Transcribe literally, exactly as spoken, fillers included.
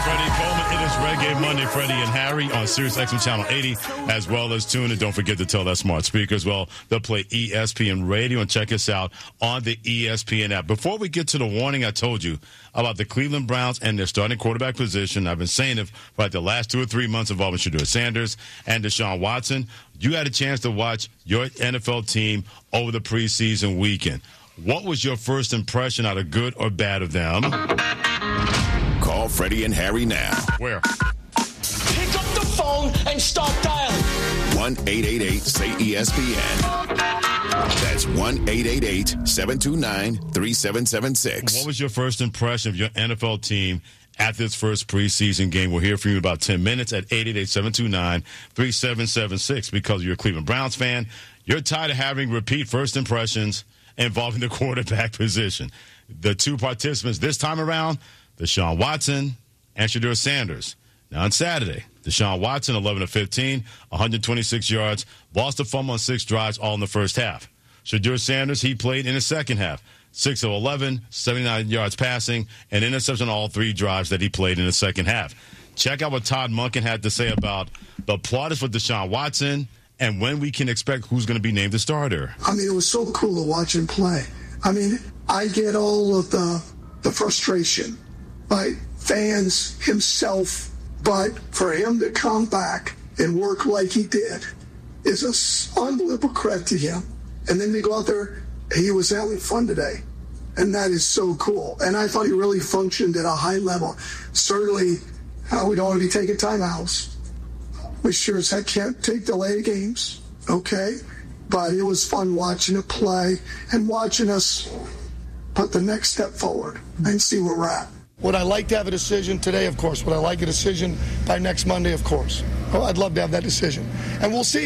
Freddie Coleman. It is Reggae Monday, Freddie and Harry on Sirius X M Channel eighty, as well as tune in. Don't forget to tell that smart speaker as well. They'll play E S P N Radio and check us out on the E S P N app. Before we get to the warning I told you about the Cleveland Browns and their starting quarterback position, I've been saying it for like the last two or three months involving Shedeur Sanders and Deshaun Watson. You had a chance to watch your N F L team over the preseason weekend. What was your first impression, either good or bad, of them? Call Freddie and Harry now. Where? Pick up the phone and start dialing. one eight eight eight say E S P N. That's one eight eight eight seven two nine three seven seven six. What was your first impression of your N F L team at this first preseason game? We'll hear from you in about ten minutes at eight eight eight seven two nine three seven seven six. Because you're a Cleveland Browns fan, you're tired of having repeat first impressions involving the quarterback position. The two participants this time around, Deshaun Watson and Shedeur Sanders. Now on Saturday, Deshaun Watson, eleven of fifteen, one hundred twenty-six yards, lost a fumble on six drives, all in the first half. Shedeur Sanders, he played in the second half. six of eleven, seventy-nine yards passing, and interception on all three drives that he played in the second half. Check out what Todd Monken had to say about the plaudits for Deshaun Watson and when we can expect who's going to be named the starter. I mean, it was so cool to watch him play. I mean, I get all of the the frustration by fans, himself, but for him to come back and work like he did is an unbelievable credit to him. And then to go out there, he was having fun today. And that is so cool. And I thought he really functioned at a high level. Certainly, uh, we don't want to be taking timeouts. We sure as heck can't take delayed games, okay? But it was fun watching it play and watching us put the next step forward and see where we're at. Would I like to have a decision today? Of course. Would I like a decision by next Monday? Of course. Oh, I'd love to have that decision. And we'll see.